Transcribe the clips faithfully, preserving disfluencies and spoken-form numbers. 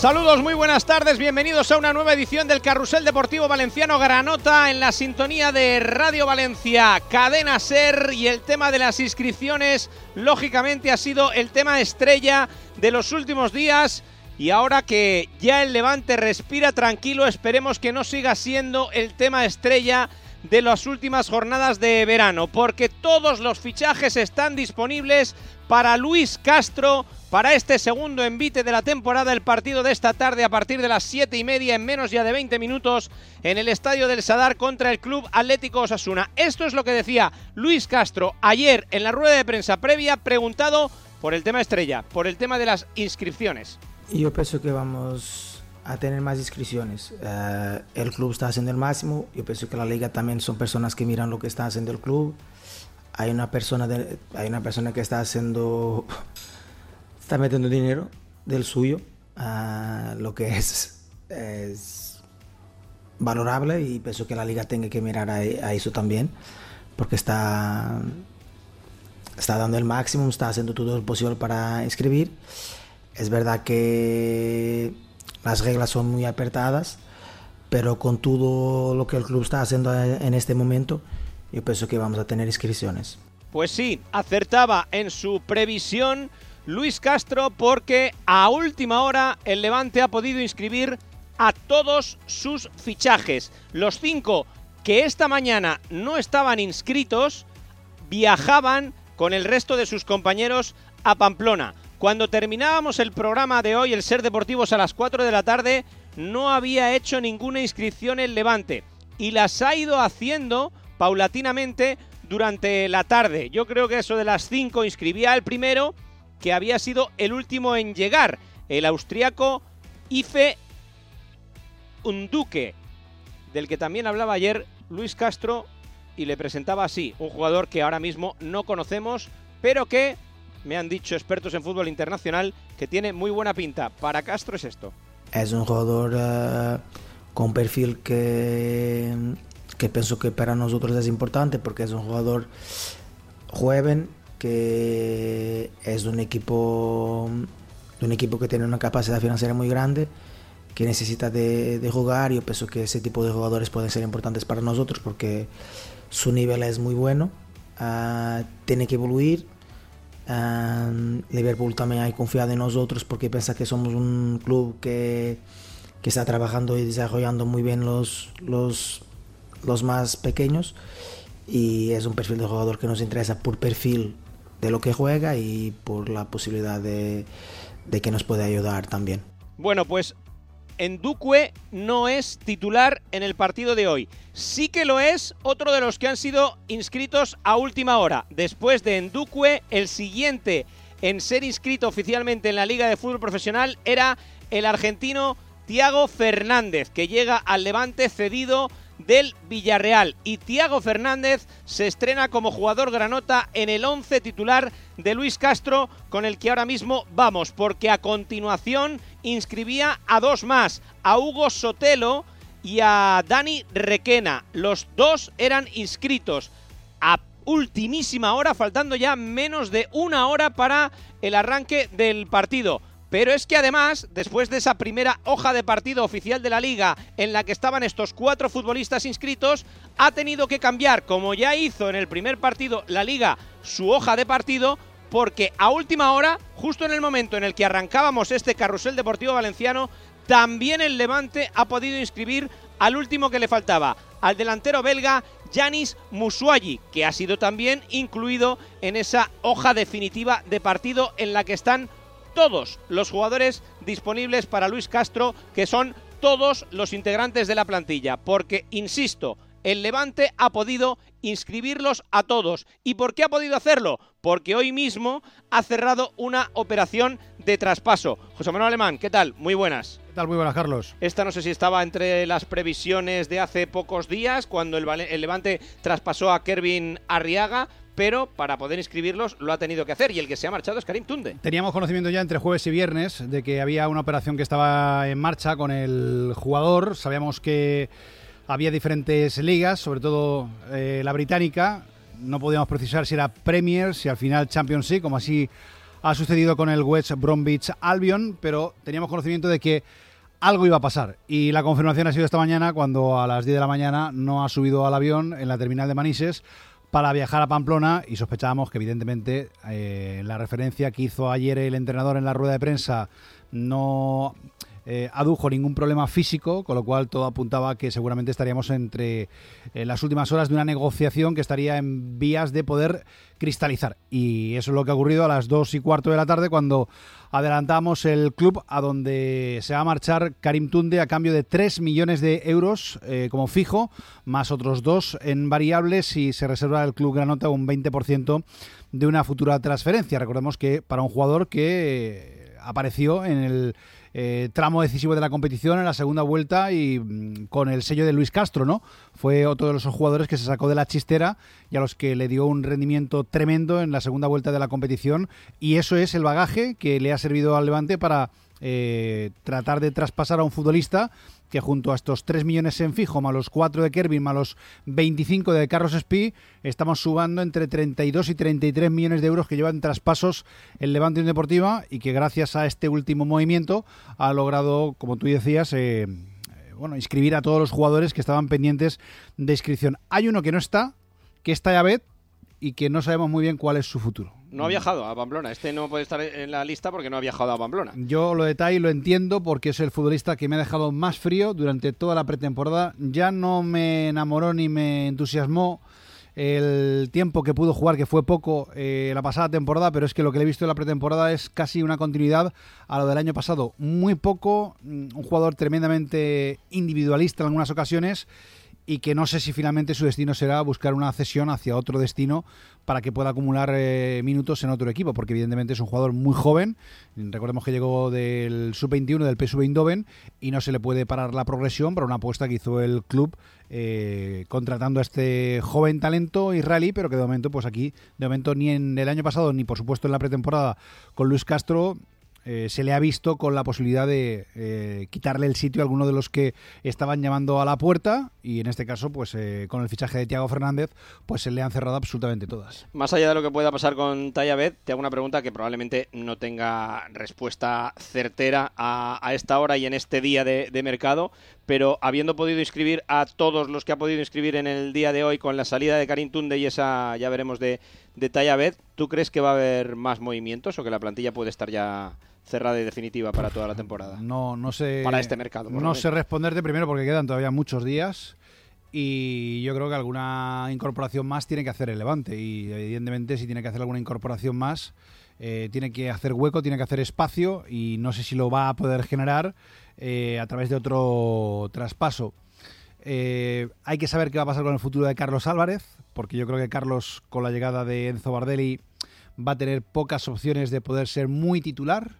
Saludos, muy buenas tardes, bienvenidos a una nueva edición del Carrusel Deportivo Valenciano Granota en la sintonía de Radio Valencia, Cadena SER, y el tema de las inscripciones lógicamente ha sido el tema estrella de los últimos días, y ahora que ya el Levante respira tranquilo, esperemos que no siga siendo el tema estrella de las últimas jornadas de verano, porque todos los fichajes están disponibles para Luis Castro para este segundo envite de la temporada. El partido de esta tarde a partir de las siete y media, en menos ya de veinte minutos, en el Estadio del Sadar contra el Club Atlético Osasuna. Esto es lo que decía Luis Castro ayer en la rueda de prensa previa, preguntado por el tema estrella, por el tema de las inscripciones. Yo pienso que vamos a tener más inscripciones. Uh, el club está haciendo el máximo. Yo pienso que la liga también son personas que miran lo que está haciendo el club. Hay una persona, de, hay una persona que está haciendo, está metiendo dinero del suyo, uh, lo que es, es valorable, y pienso que la liga tiene que mirar a, a eso también, porque está, está dando el máximo, está haciendo todo lo posible para inscribir. Es verdad que las reglas son muy apretadas, pero con todo lo que el club está haciendo en este momento, yo pienso que vamos a tener inscripciones. Pues sí, acertaba en su previsión Luis Castro, porque a última hora el Levante ha podido inscribir a todos sus fichajes. Los cinco que esta mañana no estaban inscritos viajaban con el resto de sus compañeros a Pamplona. Cuando terminábamos el programa de hoy, el SER Deportivos, a las cuatro de la tarde, no había hecho ninguna inscripción el Levante, y las ha ido haciendo paulatinamente durante la tarde. Yo creo que eso de las cinco inscribía el primero, que había sido el último en llegar, el austriaco Ife Unduque, del que también hablaba ayer Luis Castro, y le presentaba así, un jugador que ahora mismo no conocemos, pero que me han dicho expertos en fútbol internacional que tiene muy buena pinta. Para Castro es esto. Es un jugador uh, con perfil que, que pienso que para nosotros es importante, porque es un jugador joven, que es de un equipo, de un equipo que tiene una capacidad financiera muy grande, que necesita de, de jugar. Yo pienso que ese tipo de jugadores pueden ser importantes para nosotros, porque su nivel es muy bueno, uh, tiene que evoluir. Um, Liverpool también ha confiado en nosotros, porque piensa que somos un club que, que está trabajando y desarrollando muy bien los, los, los más pequeños, y es un perfil de jugador que nos interesa por perfil de lo que juega y por la posibilidad de, de que nos puede ayudar también. Bueno, pues Unduque no es titular en el partido de hoy. Sí que lo es otro de los que han sido inscritos a última hora. Después de Unduque, el siguiente en ser inscrito oficialmente en la Liga de Fútbol Profesional era el argentino Thiago Fernández, que llega al Levante cedido del Villarreal. Y Thiago Fernández se estrena como jugador granota en el once titular de Luis Castro, con el que ahora mismo vamos, porque a continuación inscribía a dos más, a Hugo Sotelo y a Dani Requena. Los dos eran inscritos a ultimísima hora, faltando ya menos de una hora para el arranque del partido. Pero es que además, después de esa primera hoja de partido oficial de la Liga, en la que estaban estos cuatro futbolistas inscritos, ha tenido que cambiar, como ya hizo en el primer partido la Liga, su hoja de partido, porque a última hora, justo en el momento en el que arrancábamos este Carrusel Deportivo Valenciano, también el Levante ha podido inscribir al último que le faltaba, al delantero belga Yanis Musuayi, que ha sido también incluido en esa hoja definitiva de partido en la que están todos los jugadores disponibles para Luis Castro, que son todos los integrantes de la plantilla, porque, insisto, el Levante ha podido inscribirlos a todos. ¿Y por qué ha podido hacerlo? Porque hoy mismo ha cerrado una operación de traspaso. José Manuel Alemán, ¿qué tal? Muy buenas. ¿Qué tal? Muy buenas, Carlos. Esta no sé si estaba entre las previsiones de hace pocos días, cuando el, el Levante traspasó a Kervin Arriaga, pero para poder inscribirlos lo ha tenido que hacer, y el que se ha marchado es Karim Tunde. Teníamos conocimiento ya entre jueves y viernes de que había una operación que estaba en marcha con el jugador. Sabíamos que había diferentes ligas, sobre todo eh, la británica. No podíamos precisar si era Premier, si al final Champions League, como así ha sucedido con el West Bromwich Albion, pero teníamos conocimiento de que algo iba a pasar. Y la confirmación ha sido esta mañana, cuando a las diez de la mañana no ha subido al avión en la terminal de Manises para viajar a Pamplona, y sospechábamos que evidentemente eh, la referencia que hizo ayer el entrenador en la rueda de prensa no eh, adujo ningún problema físico, con lo cual todo apuntaba a que seguramente estaríamos entre eh, las últimas horas de una negociación que estaría en vías de poder cristalizar. Y eso es lo que ha ocurrido a las dos y cuarto de la tarde, cuando adelantamos el club a donde se va a marchar Karim Tunde a cambio de tres millones de euros eh, como fijo, más otros dos en variables, y se reserva el club granota un veinte por ciento de una futura transferencia. Recordemos que para un jugador que eh, apareció en el eh, tramo decisivo de la competición en la segunda vuelta y mmm, con el sello de Luis Castro, ¿no? Fue otro de los jugadores que se sacó de la chistera y a los que le dio un rendimiento tremendo en la segunda vuelta de la competición, y eso es el bagaje que le ha servido al Levante para eh, tratar de traspasar a un futbolista que, junto a estos tres millones en fijo, más los cuatro de Kervin, más los veinticinco de Carlos Espí, estamos subando entre treinta y dos y treinta y tres millones de euros que llevan traspasos el Levante Unión Deportiva, y que gracias a este último movimiento ha logrado, como tú decías, eh, bueno, inscribir a todos los jugadores que estaban pendientes de inscripción. Hay uno que no está, que es Tayabet, y que no sabemos muy bien cuál es su futuro. No ha viajado a Pamplona. Este no puede estar en la lista porque no ha viajado a Pamplona. Yo lo de Tai lo entiendo, porque es el futbolista que me ha dejado más frío durante toda la pretemporada. Ya no me enamoró ni me entusiasmó el tiempo que pudo jugar, que fue poco eh, la pasada temporada, pero es que lo que le he visto en la pretemporada es casi una continuidad a lo del año pasado. Muy poco, un jugador tremendamente individualista en algunas ocasiones, y que no sé si finalmente su destino será buscar una cesión hacia otro destino para que pueda acumular eh, minutos en otro equipo, porque evidentemente es un jugador muy joven. Recordemos que llegó del sub veintiuno, del P S V Eindhoven, y no se le puede parar la progresión para una apuesta que hizo el club eh, contratando a este joven talento israelí, pero que de momento, pues aquí, de momento ni en el año pasado, ni por supuesto en la pretemporada con Luis Castro, Eh, se le ha visto con la posibilidad de eh, quitarle el sitio a alguno de los que estaban llamando a la puerta, y en este caso, pues eh, con el fichaje de Thiago Fernández, pues se le han cerrado absolutamente todas. Más allá de lo que pueda pasar con Tayabet, te hago una pregunta que probablemente no tenga respuesta certera a, a esta hora y en este día de, de mercado, pero habiendo podido inscribir a todos los que ha podido inscribir en el día de hoy, con la salida de Karim Tunde y esa, ya veremos, de, de Tayabet, ¿tú crees que va a haber más movimientos o que la plantilla puede estar ya cerrada y definitiva para toda la temporada? No, no sé. Para este mercado. No sé responderte primero, porque quedan todavía muchos días, y yo creo que alguna incorporación más tiene que hacer el Levante, y evidentemente si tiene que hacer alguna incorporación más, eh, tiene que hacer hueco, tiene que hacer espacio, y no sé si lo va a poder generar eh, a través de otro traspaso. Eh, hay que saber qué va a pasar con el futuro de Carlos Álvarez, porque yo creo que Carlos, con la llegada de Enzo Bardelli, va a tener pocas opciones de poder ser muy titular.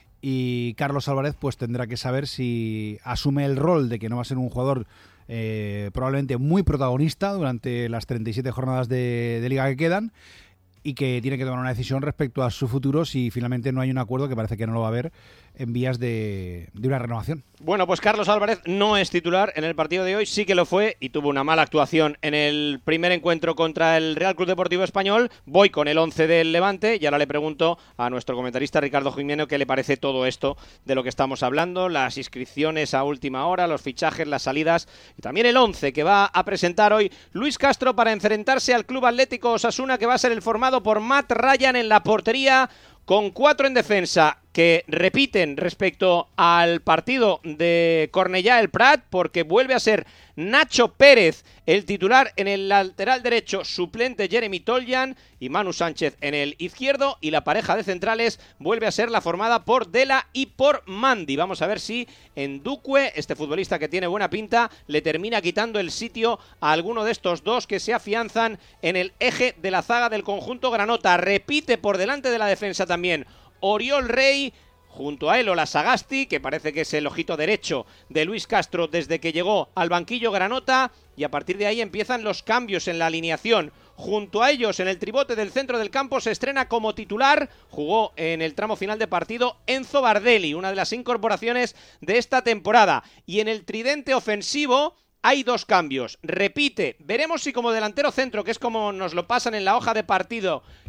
Y Carlos Álvarez pues tendrá que saber si asume el rol de que no va a ser un jugador eh, probablemente muy protagonista durante las treinta y siete jornadas de, de liga que quedan, y que tiene que tomar una decisión respecto a su futuro si finalmente no hay un acuerdo, que parece que no lo va a haber, en vías de, de una renovación. Bueno, pues Carlos Álvarez no es titular en el partido de hoy, sí que lo fue y tuvo una mala actuación en el primer encuentro contra el Real Club Deportivo Español. Voy con el once del Levante y ahora le pregunto a nuestro comentarista Ricardo Jimeno qué le parece todo esto de lo que estamos hablando, las inscripciones a última hora, los fichajes, las salidas y también el once que va a presentar hoy Luis Castro para enfrentarse al Club Atlético Osasuna, que va a ser el formado por Matt Ryan en la portería, con cuatro en defensa que repiten respecto al partido de Cornellá el Prat, porque vuelve a ser Nacho Pérez el titular en el lateral derecho, suplente Jeremy Toljan y Manu Sánchez en el izquierdo, y la pareja de centrales vuelve a ser la formada por Dela y por Mandi. Vamos a ver si Ndukwe, este futbolista que tiene buena pinta, le termina quitando el sitio a alguno de estos dos que se afianzan en el eje de la zaga del conjunto granota. Repite por delante de la defensa también Oriol Rey, junto a él Ola Sagasti, que parece que es el ojito derecho de Luis Castro desde que llegó al banquillo granota, y a partir de ahí empiezan los cambios en la alineación. Junto a ellos, en el tribote del centro del campo, se estrena como titular, jugó en el tramo final de partido, Enzo Bardelli, una de las incorporaciones de esta temporada. Y en el tridente ofensivo hay dos cambios. Repite, veremos si como delantero centro, que es como nos lo pasan en la hoja de partido,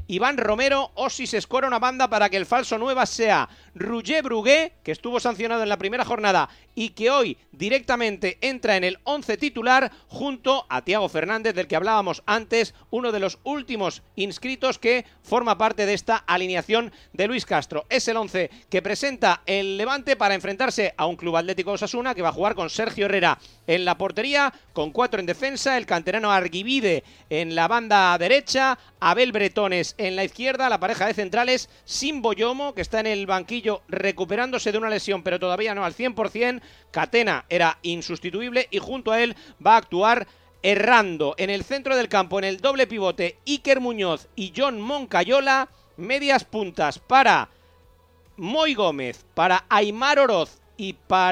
Iván Romero, o si se escora una banda para que el falso nueve sea Roger Brugué, que estuvo sancionado en la primera jornada y que hoy directamente entra en el once titular junto a Thiago Fernández, del que hablábamos antes, uno de los últimos inscritos que forma parte de esta alineación de Luis Castro. Es el once que presenta el Levante para enfrentarse a un Club Atlético Osasuna que va a jugar con Sergio Herrera en la portería, con cuatro en defensa, el canterano Arguibide en la banda derecha, Abel Bretones en la izquierda, la pareja de centrales, Simbo Yomo, que está en el banquillo recuperándose de una lesión, pero todavía no al cien por cien, Catena era insustituible y junto a él va a actuar Errando. En el centro del campo, en el doble pivote, Iker Muñoz y John Moncayola, medias puntas para Moi Gómez, para Aimar Oroz y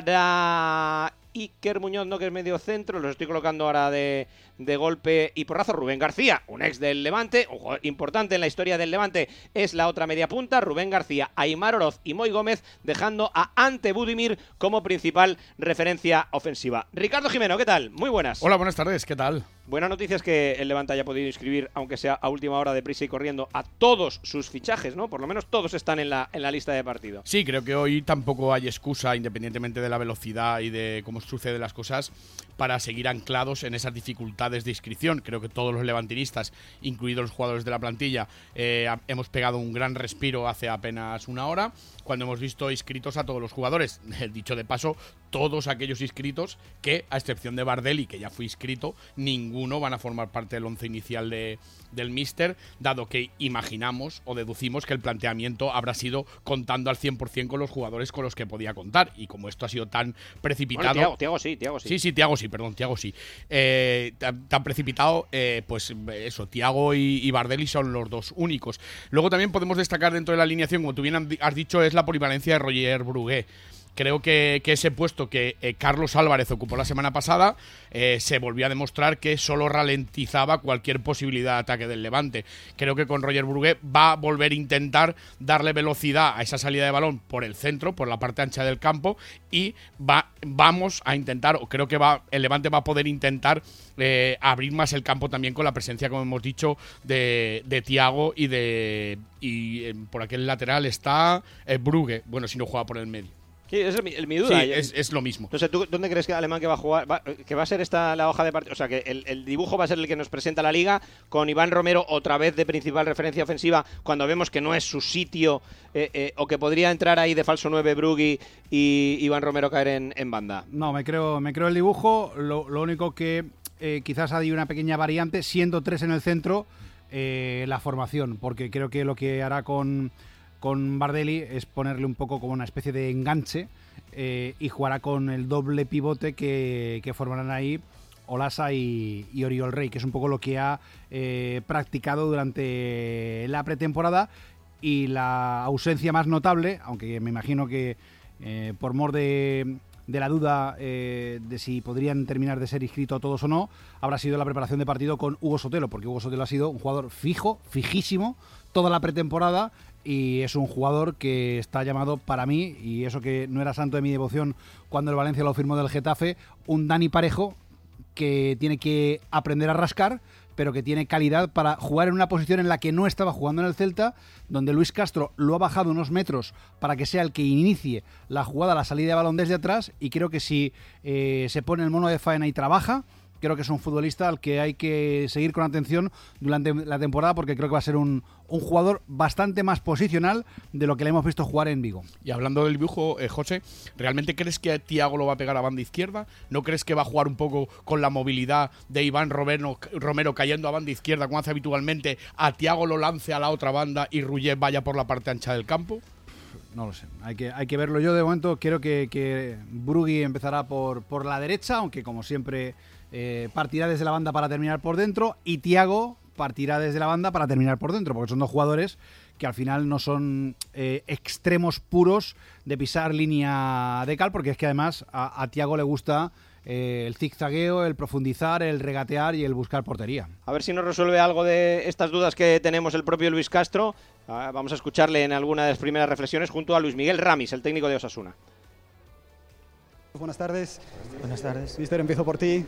para Iker Muñoz, no, que es medio centro, los estoy colocando ahora de, de golpe y porrazo. Rubén García, un ex del Levante, un jugador importante en la historia del Levante, es la otra media punta. Rubén García, Aimar Oroz y Moi Gómez, dejando a Ante Budimir como principal referencia ofensiva. Ricardo Jimeno, ¿qué tal? Muy buenas. Hola, buenas tardes, ¿qué tal? Buena noticia es que el Levante haya podido inscribir, aunque sea a última hora, deprisa y corriendo, a todos sus fichajes, ¿no? Por lo menos todos están en la, en la lista de partido. Sí, creo que hoy tampoco hay excusa, independientemente de la velocidad y de cómo suceden las cosas, para seguir anclados en esas dificultades de inscripción. Creo que todos los levantinistas, incluidos los jugadores de la plantilla, eh, hemos pegado un gran respiro hace apenas una hora, cuando hemos visto inscritos a todos los jugadores. Dicho de paso, todos aquellos inscritos que, a excepción de Bardelli, que ya fue inscrito, ninguno van a formar parte del once inicial de, del míster, dado que imaginamos o deducimos que el planteamiento habrá sido contando al cien por cien con los jugadores con los que podía contar. Y como esto ha sido tan precipitado... Bueno, Thiago, Thiago sí, Thiago sí. Sí, sí, Thiago sí, perdón, Thiago sí. Eh, tan, tan precipitado, eh, pues eso, Thiago y, y Bardelli son los dos únicos. Luego también podemos destacar dentro de la alineación, como tú bien has dicho, es la polivalencia de Roger Brugué. Creo que, que ese puesto que eh, Carlos Álvarez ocupó la semana pasada eh, se volvió a demostrar que solo ralentizaba cualquier posibilidad de ataque del Levante. Creo que con Roger Brugué va a volver a intentar darle velocidad a esa salida de balón por el centro, por la parte ancha del campo, y va, vamos a intentar, o creo que va, el Levante va a poder intentar eh, abrir más el campo también con la presencia, como hemos dicho, de, de Thiago y de y eh, por aquel lateral está eh, Brugué, bueno, si no juega por el medio. Sí, esa es mi, el, mi duda. Sí, es, es lo mismo. No sé, ¿tú dónde crees que Alemán que va a jugar? Va, que va a ser esta la hoja de partido. O sea, que el, el dibujo va a ser el que nos presenta la Liga, con Iván Romero otra vez de principal referencia ofensiva, cuando vemos que no es su sitio, eh, eh, o que podría entrar ahí de falso nueve Brugui y Iván Romero caer en, en banda. No, me creo, me creo el dibujo. Lo, lo único que eh, quizás hay una pequeña variante, siendo tres en el centro, eh, la formación, porque creo que lo que hará con... con Bardelli es ponerle un poco como una especie de enganche eh, y jugará con el doble pivote que, que formarán ahí Olasa y, y Oriol Rey, que es un poco lo que ha eh, practicado durante la pretemporada, y la ausencia más notable, aunque me imagino que eh, por mor de, de la duda eh, de si podrían terminar de ser inscritos todos o no, habrá sido la preparación de partido con Hugo Sotelo, porque Hugo Sotelo ha sido un jugador fijo, fijísimo, toda la pretemporada, y es un jugador que está llamado para mí, y eso que no era santo de mi devoción cuando el Valencia lo firmó del Getafe, un Dani Parejo que tiene que aprender a rascar, pero que tiene calidad para jugar en una posición en la que no estaba jugando en el Celta, donde Luis Castro lo ha bajado unos metros para que sea el que inicie la jugada, la salida de balón desde atrás, y creo que si eh, se pone el mono de faena y trabaja, creo que es un futbolista al que hay que seguir con atención durante la temporada, porque creo que va a ser un, un jugador bastante más posicional de lo que le hemos visto jugar en Vigo. Y hablando del dibujo, eh, José, ¿realmente crees que Thiago lo va a pegar a banda izquierda? ¿No crees que va a jugar un poco con la movilidad de Iván Romero, Romero cayendo a banda izquierda, como hace habitualmente, a Thiago lo lance a la otra banda y Rullet vaya por la parte ancha del campo? No lo sé, hay que, hay que verlo. Yo de momento creo que, que Brugui empezará por, por la derecha, aunque como siempre eh, partirá desde la banda para terminar por dentro, y Thiago partirá desde la banda para terminar por dentro, porque son dos jugadores que al final no son eh, extremos puros de pisar línea de cal, porque es que además a, a Thiago le gusta eh, el zigzagueo, el profundizar, el regatear y el buscar portería. A ver si nos resuelve algo de estas dudas que tenemos el propio Luis Castro. Ah, vamos a escucharle en alguna de las primeras reflexiones junto a Luis Miguel Ramis, el técnico de Osasuna. Buenas tardes. Buenas tardes. Mister, empiezo por ti.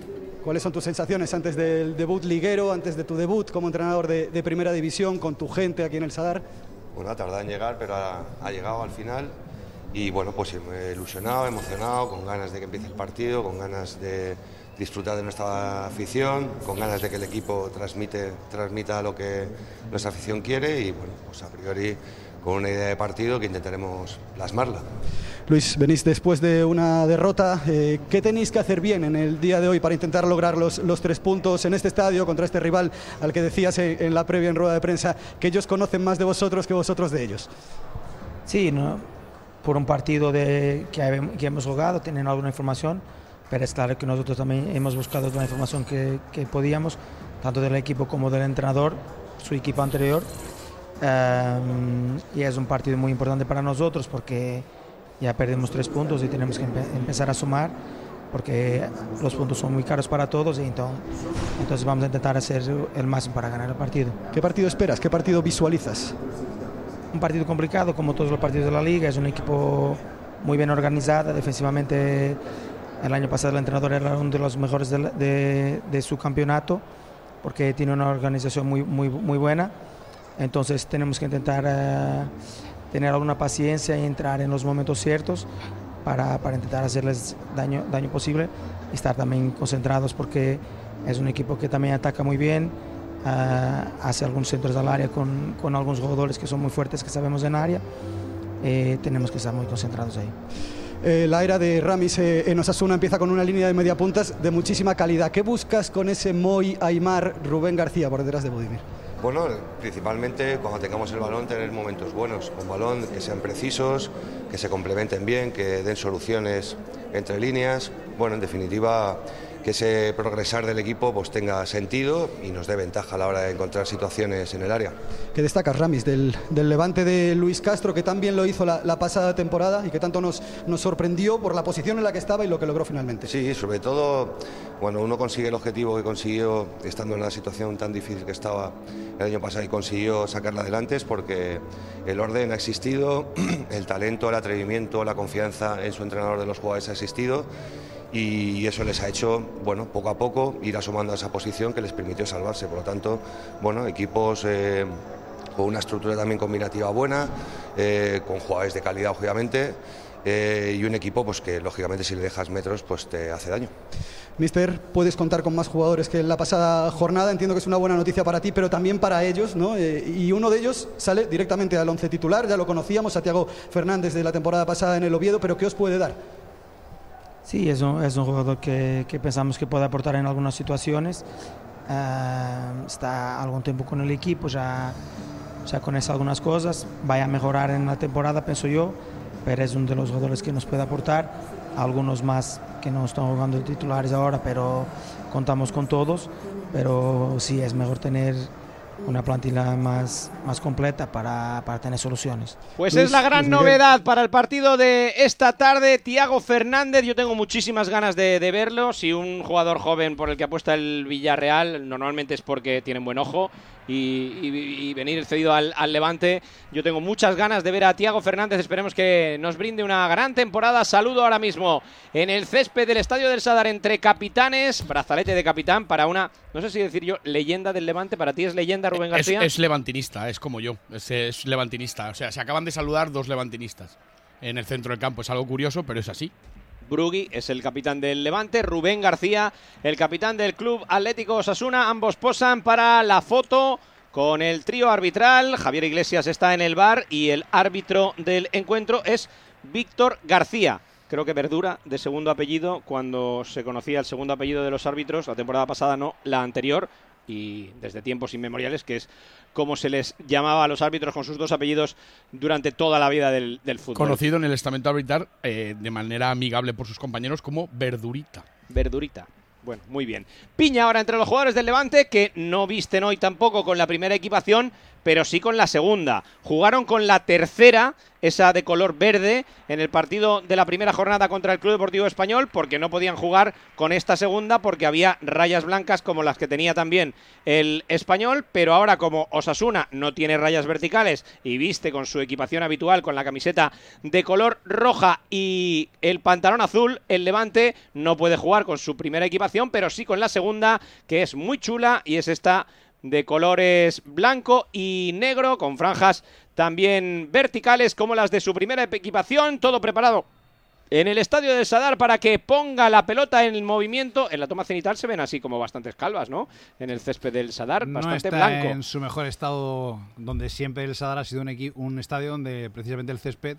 ¿Cuáles son tus sensaciones antes del debut liguero, antes de tu debut como entrenador de, de Primera División, con tu gente aquí en el Sadar? Bueno, ha tardado en llegar, pero ha, ha llegado al final. Y bueno, pues ilusionado, emocionado, con ganas de que empiece el partido, con ganas de disfrutar de nuestra afición, con ganas de que el equipo transmite, transmita lo que nuestra afición quiere y bueno, pues a priori con una idea de partido que intentaremos plasmarla. Luis, venís después de una derrota. Eh, ¿Qué tenéis que hacer bien en el día de hoy para intentar lograr los, los tres puntos en este estadio contra este rival al que decías en, en la previa en rueda de prensa que ellos conocen más de vosotros que vosotros de ellos? Sí, ¿no? Por un partido de, que, que hemos jugado, tienen alguna información, pero es claro que nosotros también hemos buscado toda la información que, que podíamos, tanto del equipo como del entrenador, su equipo anterior. Um, y es un partido muy importante para nosotros porque ya perdimos tres puntos y tenemos que empe empezar a sumar porque los puntos son muy caros para todos y entonces, entonces vamos a intentar hacer el máximo para ganar el partido. ¿Qué partido esperas? ¿Qué partido visualizas? Un partido complicado como todos los partidos de la liga, es un equipo muy bien organizado, defensivamente el año pasado el entrenador era uno de los mejores de, de, de su campeonato porque tiene una organización muy, muy, muy buena, entonces tenemos que intentar uh, tener alguna paciencia y entrar en los momentos ciertos para, para intentar hacerles daño, daño posible y estar también concentrados porque es un equipo que también ataca muy bien, uh, hace algunos centros al área con, con algunos jugadores que son muy fuertes que sabemos en área, eh, tenemos que estar muy concentrados ahí. Eh, la era de Ramis eh, en Osasuna empieza con una línea de mediapuntas de muchísima calidad. ¿Qué buscas con ese Moy, Aimar, Rubén García por detrás de Budimir? Bueno, principalmente cuando tengamos el balón tener momentos buenos, con balón que sean precisos, que se complementen bien, que den soluciones entre líneas. Bueno, en definitiva, que ese progresar del equipo pues tenga sentido y nos dé ventaja a la hora de encontrar situaciones en el área. ¿Qué destacas, Ramis, del, del Levante de Luis Castro, que tan bien lo hizo la, la pasada temporada y que tanto nos, nos sorprendió por la posición en la que estaba y lo que logró finalmente? Sí, sobre todo cuando uno consigue el objetivo que consiguió estando en la situación tan difícil que estaba el año pasado y consiguió sacarla adelante, es porque el orden ha existido, el talento, el atrevimiento, la confianza en su entrenador de los jugadores ha existido. Y eso les ha hecho, bueno, poco a poco ir asomando a esa posición que les permitió salvarse. Por lo tanto, bueno, equipos eh, con una estructura también combinativa buena, eh, con jugadores de calidad, obviamente, eh, y un equipo pues que, lógicamente, si le dejas metros, pues te hace daño. Mister, puedes contar con más jugadores que en la pasada jornada. Entiendo que es una buena noticia para ti, pero también para ellos, ¿no? Eh, y uno de ellos sale directamente al once titular. Ya lo conocíamos, Santiago Fernández de la temporada pasada en el Oviedo, pero ¿qué os puede dar? Sí, es un, es un jugador que, que pensamos que puede aportar en algunas situaciones. Uh, está algún tiempo con el equipo, ya, ya conoce algunas cosas. Va a mejorar en la temporada, pienso yo, pero es uno de los jugadores que nos puede aportar. Algunos más que no están jugando de titulares ahora, pero contamos con todos. Pero sí, es mejor tener una plantilla más, más completa para, para tener soluciones. Pues Luis, es la gran novedad para el partido de esta tarde, Thiago Fernández. Yo tengo muchísimas ganas de, de verlo. Si un jugador joven por el que apuesta el Villarreal normalmente es porque tienen buen ojo y, y, y venir cedido al, al Levante, yo tengo muchas ganas de ver a Thiago Fernández. Esperemos que nos brinde una gran temporada. Saludo ahora mismo en el césped del Estadio del Sadar entre capitanes, brazalete de capitán para una, no sé si decir yo, leyenda del Levante. ¿Para ti es leyenda Rubén García? Es, es levantinista, es como yo, es, es levantinista. O sea, se acaban de saludar dos levantinistas en el centro del campo. Es algo curioso, pero es así. Brugui es el capitán del Levante, Rubén García, el capitán del Club Atlético Osasuna. Ambos posan para la foto con el trío arbitral. Javier Iglesias está en el bar y el árbitro del encuentro es Víctor García. Creo que Verdura, de segundo apellido, cuando se conocía el segundo apellido de los árbitros, la temporada pasada no, la anterior, y desde tiempos inmemoriales, que es como se les llamaba a los árbitros con sus dos apellidos durante toda la vida del, del fútbol. Conocido en el estamento arbitral eh, de manera amigable por sus compañeros como Verdurita. Verdurita. Bueno, muy bien. Piña ahora entre los jugadores del Levante, que no visten hoy tampoco con la primera equipación, pero sí con la segunda. Jugaron con la tercera, esa de color verde, en el partido de la primera jornada contra el Club Deportivo Español, porque no podían jugar con esta segunda porque había rayas blancas como las que tenía también el Español, pero ahora como Osasuna no tiene rayas verticales y viste con su equipación habitual, con la camiseta de color roja y el pantalón azul, el Levante no puede jugar con su primera equipación, pero sí con la segunda, que es muy chula y es esta de colores blanco y negro, con franjas también verticales como las de su primera equipación, todo preparado en el estadio del Sadar para que ponga la pelota en el movimiento. En la toma cenital se ven así como bastantes calvas, ¿no? En el césped del Sadar, no bastante está blanco. En su mejor estado, donde siempre el Sadar ha sido un, equi- un estadio donde precisamente el césped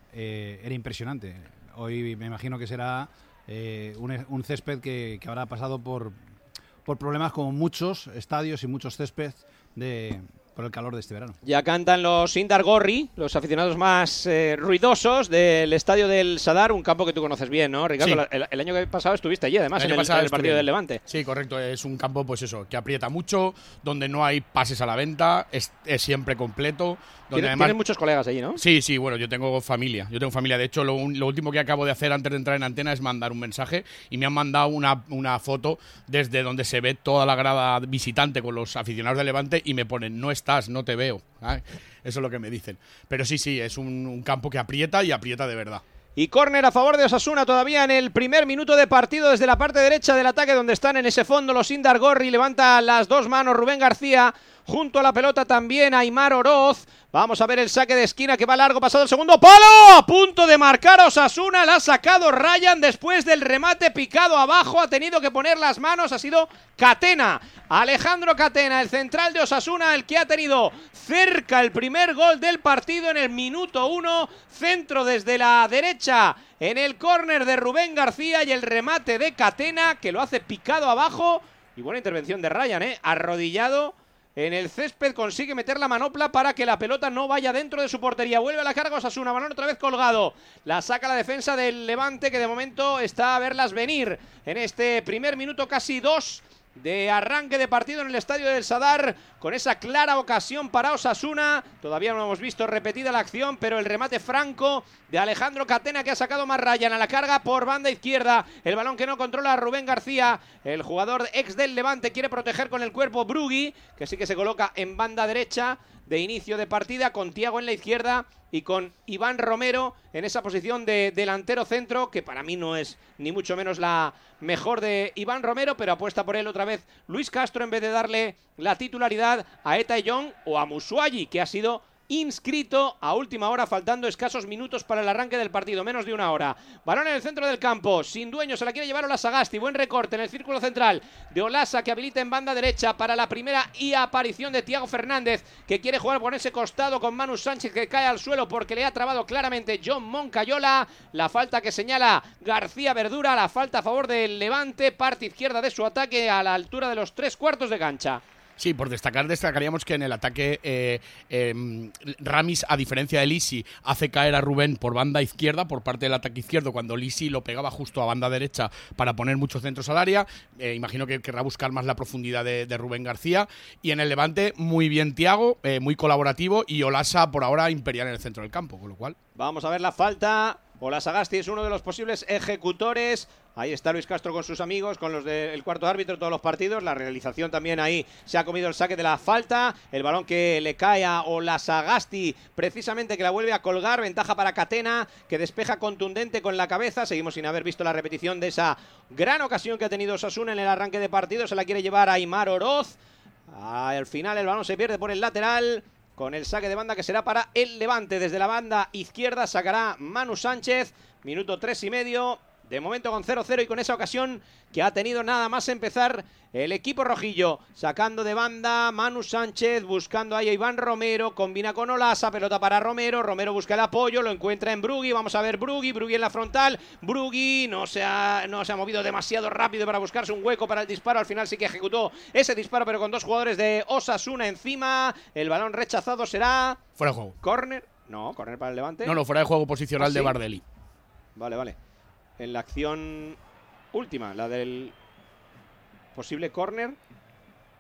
eh, era impresionante. Hoy me imagino que será eh, un, un césped que, que habrá pasado por, por problemas como muchos estadios y muchos césped de... por el calor de este verano. Ya cantan los Indar Gorri, los aficionados más eh, ruidosos del estadio del Sadar, un campo que tú conoces bien, ¿no, Ricardo? Sí. El, el año que pasado estuviste allí, además, El en año el, pasado en el partido estuve. del Levante. Sí, correcto. Es un campo, pues eso, que aprieta mucho, donde no hay pases a la venta, es, es siempre completo. Donde Tienes, además... tienes muchos colegas allí, ¿no? Sí, sí, bueno, yo tengo familia. Yo tengo familia. De hecho, lo, un- lo último que acabo de hacer antes de entrar en antena es mandar un mensaje y me han mandado una, una foto desde donde se ve toda la grada visitante con los aficionados de Levante y me ponen, no estás, no te veo. ¿Sabes? Eso es lo que me dicen. Pero sí, sí, es un, un campo que aprieta y aprieta de verdad. Y córner a favor de Osasuna todavía en el primer minuto de partido desde la parte derecha del ataque, donde están en ese fondo los Indar Gorri. Levanta las dos manos Rubén García, junto a la pelota también Aimar Oroz. Vamos a ver el saque de esquina que va largo, pasado el segundo palo, a punto de marcar Osasuna, la ha sacado Ryan después del remate picado abajo, ha tenido que poner las manos, ha sido Catena, Alejandro Catena, el central de Osasuna, el que ha tenido cerca el primer gol del partido en el minuto uno, centro desde la derecha en el córner de Rubén García y el remate de Catena que lo hace picado abajo y buena intervención de Ryan, eh, arrodillado en el césped, consigue meter la manopla para que la pelota no vaya dentro de su portería. Vuelve a la carga Osasuna, balón otra vez colgado. La saca la defensa del Levante, que de momento está a verlas venir en este primer minuto, casi dos de arranque de partido en el estadio del Sadar, con esa clara ocasión para Osasuna. Todavía no hemos visto repetida la acción, pero el remate franco de Alejandro Catena, que ha sacado más Ryan a la carga por banda izquierda. El balón que no controla Rubén García, el jugador ex del Levante, quiere proteger con el cuerpo Brugui, que sí que se coloca en banda derecha de inicio de partida, con Thiago en la izquierda y con Iván Romero en esa posición de delantero centro, que para mí no es ni mucho menos la mejor de Iván Romero, pero apuesta por él otra vez Luis Castro, en vez de darle la titularidad a Eta Young o a Musuayi, que ha sido inscrito a última hora, faltando escasos minutos para el arranque del partido, menos de una hora. Balón en el centro del campo, sin dueño, se la quiere llevar Ola Sagasti, buen recorte en el círculo central de Olasa, que habilita en banda derecha para la primera y aparición de Thiago Fernández, que quiere jugar por ese costado con Manu Sánchez, que cae al suelo porque le ha trabado claramente John Moncayola. La falta que señala García Verdura, la falta a favor del Levante, parte izquierda de su ataque a la altura de los tres cuartos de cancha. Sí, por destacar, destacaríamos que en el ataque eh, eh, Ramis, a diferencia de Lisi, hace caer a Rubén por banda izquierda, por parte del ataque izquierdo, cuando Lisi lo pegaba justo a banda derecha para poner muchos centros al área. Eh, imagino que querrá buscar más la profundidad de, de Rubén García. Y en el Levante, muy bien Thiago, eh, muy colaborativo, y Olasa por ahora imperial en el centro del campo, con lo cual... Vamos a ver la falta. Ola Sagasti es uno de los posibles ejecutores. Ahí está Luis Castro con sus amigos, con los del cuarto árbitro de todos los partidos. La realización también ahí se ha comido el saque de la falta. El balón que le cae a Ola Sagasti, precisamente, que la vuelve a colgar. Ventaja para Catena, que despeja contundente con la cabeza. Seguimos sin haber visto la repetición de esa gran ocasión que ha tenido Osasuna en el arranque de partido. Se la quiere llevar a Aimar Oroz. Al final el balón se pierde por el lateral, con el saque de banda que será para el Levante. Desde la banda izquierda sacará Manu Sánchez. Minuto tres y medio. De momento con cero cero y con esa ocasión que ha tenido nada más empezar el equipo rojillo. Sacando de banda Manu Sánchez, buscando ahí a Iván Romero, combina con Olasa, pelota para Romero, Romero busca el apoyo, lo encuentra en Brugui, vamos a ver Brugui, Brugui en la frontal, Brugui no se ha, no se ha movido demasiado rápido para buscarse un hueco para el disparo, al final sí que ejecutó ese disparo, pero con dos jugadores de Osasuna encima. El balón rechazado será... Fuera de juego. ¿Córner? No, córner para el Levante. No, no, fuera de juego posicional ¿Ah, sí? de Bardelli. Vale, vale. En la acción última, la del posible córner,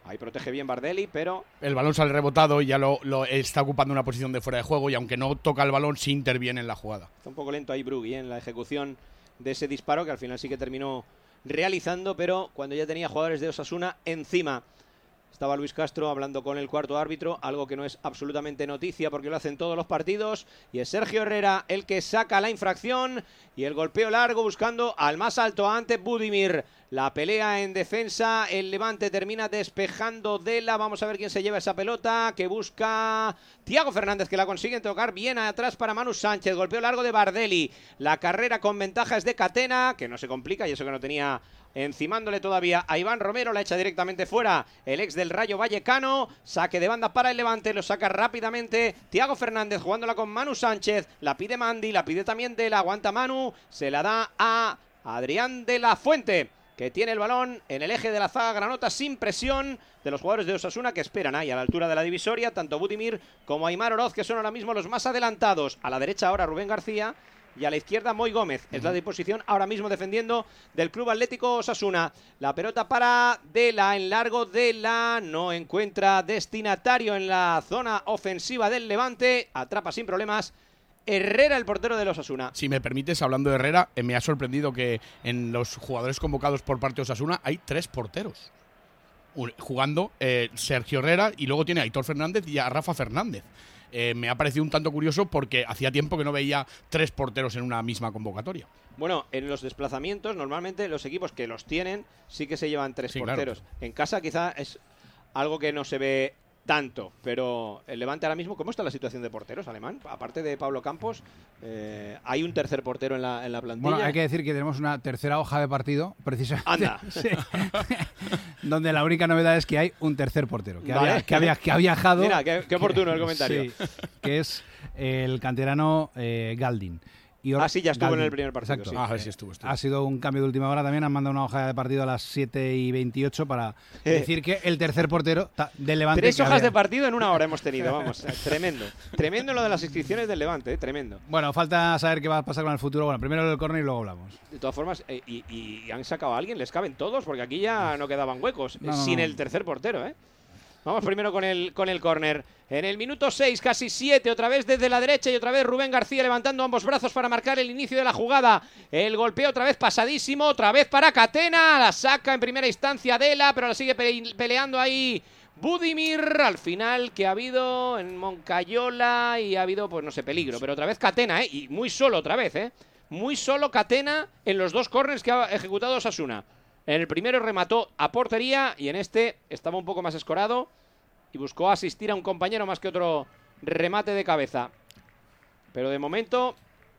Ahí protege bien Bardelli, pero... El balón sale rebotado y ya lo, lo está ocupando una posición de fuera de juego y aunque no toca el balón, sí interviene en la jugada. Está un poco lento ahí Brugui en la ejecución de ese disparo, que al final sí que terminó realizando, pero cuando ya tenía jugadores de Osasuna encima. Estaba Luis Castro hablando con el cuarto árbitro, algo que no es absolutamente noticia porque lo hacen todos los partidos, y es Sergio Herrera el que saca la infracción y el golpeo largo buscando al más alto ante Budimir. La pelea en defensa, el Levante termina despejando Dela, vamos a ver quién se lleva esa pelota, que busca Thiago Fernández, que la consigue tocar bien atrás para Manu Sánchez, golpeo largo de Bardelli, la carrera con ventajas de Catena, que no se complica y eso que no tenía encimándole todavía a Iván Romero, la echa directamente fuera el ex del Rayo Vallecano, saque de banda para el Levante, lo saca rápidamente Thiago Fernández jugándola con Manu Sánchez, la pide Mandi, la pide también Dela, aguanta Manu, se la da a Adrián de la Fuente, que tiene el balón en el eje de la zaga granota sin presión de los jugadores de Osasuna que esperan ahí a la altura de la divisoria, tanto Budimir como Aimar Oroz, que son ahora mismo los más adelantados. A la derecha ahora Rubén García y a la izquierda Moy Gómez. Es la disposición ahora mismo defendiendo del Club Atlético Osasuna. La pelota para Dela en largo. Dela no encuentra destinatario en la zona ofensiva del Levante. Atrapa sin problemas Herrera, el portero del Osasuna. Si me permites, hablando de Herrera, eh, me ha sorprendido que en los jugadores convocados por parte de Osasuna hay tres porteros. Un, jugando eh, Sergio Herrera y luego tiene a Aitor Fernández y a Rafa Fernández. Eh, me ha parecido un tanto curioso porque hacía tiempo que no veía tres porteros en una misma convocatoria. Bueno, en los desplazamientos, normalmente los equipos que los tienen sí que se llevan tres sí, porteros. Claro. En casa quizá es algo que no se ve tanto, pero el Levante ahora mismo, ¿cómo está la situación de porteros, Alemán? Aparte de Pablo Campos, eh, hay un tercer portero en la, en la plantilla. Bueno, hay que decir que tenemos una tercera hoja de partido, precisamente. ¡Anda! Sí. Donde la única novedad es que hay un tercer portero, que, vale. había, que, había, que ha viajado... Mira, qué, qué oportuno el comentario. Sí, que es el canterano eh, Galdin. Y ah, sí, ya estuvo Galdin. en el primer partido. Exacto. Sí. Ah, sí, estuvo, estuvo. Ha sido un cambio de última hora también. Han mandado una hoja de partido a las siete y veintiocho para eh. decir que el tercer portero del Levante... Tres hojas había... de partido en una hora hemos tenido, vamos. Tremendo. Tremendo lo de las inscripciones del Levante, eh, tremendo. Bueno, falta saber qué va a pasar con el futuro. Bueno, primero el córner y luego hablamos. De todas formas, eh, y, y han sacado a alguien, les caben todos, porque aquí ya no quedaban huecos. No, sin no, no. el tercer portero, ¿eh? Vamos primero con el con el córner. En el minuto seis, casi siete, otra vez desde la derecha y otra vez Rubén García levantando ambos brazos para marcar el inicio de la jugada. El golpeo otra vez pasadísimo, otra vez para Catena. La saca en primera instancia Dela, pero la sigue pe peleando ahí Budimir. Al final que ha habido en Moncayola y ha habido, pues no sé, peligro. Pero otra vez Catena, ¿eh? Y muy solo otra vez, ¿eh? Muy solo Catena en los dos córners que ha ejecutado Osasuna. En el primero remató a portería y en este estaba un poco más escorado y buscó asistir a un compañero más que otro remate de cabeza. Pero de momento,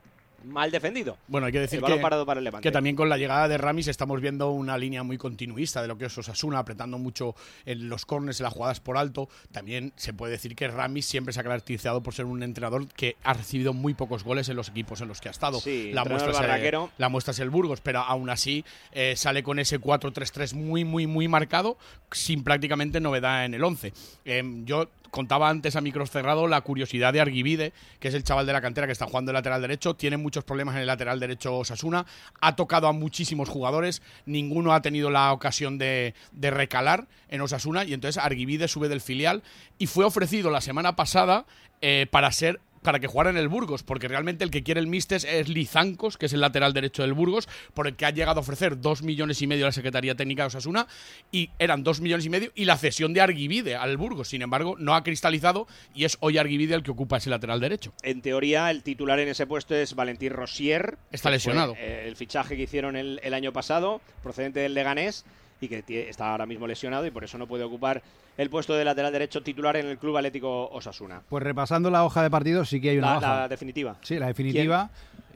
mal defendido. Bueno, hay que decir el balón que, parado para el Levante. que también con la llegada de Ramis estamos viendo una línea muy continuista de lo que es Osasuna, apretando mucho en los córneres, en las jugadas por alto. También se puede decir que Ramis siempre se ha caracterizado por ser un entrenador que ha recibido muy pocos goles en los equipos en los que ha estado. Sí, la, muestra es el, la muestra es el Burgos, pero aún así eh, sale con ese cuatro tres tres muy, muy, muy marcado, sin prácticamente novedad en el once. Eh, yo contaba antes a micro cerrado la curiosidad de Arguibide, que es el chaval de la cantera que está jugando el lateral derecho. Tiene muchos problemas en el lateral derecho Osasuna, ha tocado a muchísimos jugadores, ninguno ha tenido la ocasión de, de recalar en Osasuna, y entonces Arguibide sube del filial y fue ofrecido la semana pasada eh, para ser para que jugara en el Burgos, porque realmente el que quiere el Místes es Lizancos, que es el lateral derecho del Burgos, por el que ha llegado a ofrecer dos millones y medio a la Secretaría Técnica de Osasuna, y eran dos millones y medio, y la cesión de Arguibide al Burgos. Sin embargo, no ha cristalizado, y es hoy Arguibide el que ocupa ese lateral derecho. En teoría, el titular en ese puesto es Valentín Rosier. Está lesionado. Fue, eh, el fichaje que hicieron el, el año pasado, procedente del Leganés, y que está ahora mismo lesionado y por eso no puede ocupar el puesto de lateral derecho titular en el Club Atlético Osasuna. Pues repasando la hoja de partido, sí que hay una la, hoja. La definitiva. Sí, la definitiva.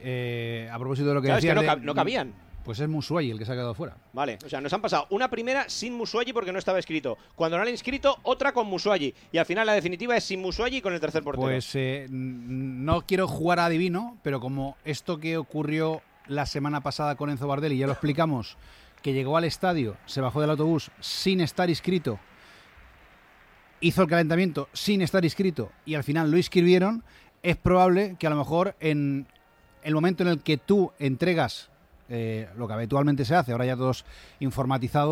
Eh, a propósito de lo que claro, decías. Es que no, de, no cabían. Pues es Musuayi el que se ha quedado fuera. Vale, o sea, nos han pasado una primera sin Musuayi porque no estaba escrito. Cuando no la han inscrito, otra con Musuayi. Y al final la definitiva es sin Musuayi y con el tercer portero. Pues eh, no quiero jugar a adivino, pero como esto que ocurrió la semana pasada con Enzo Bardelli, ya lo explicamos, que llegó al estadio, se bajó del autobús sin estar inscrito, hizo el calentamiento sin estar inscrito y al final lo inscribieron, es probable que a lo mejor en el momento en el que tú entregas eh, lo que habitualmente se hace, ahora ya todos informatizados,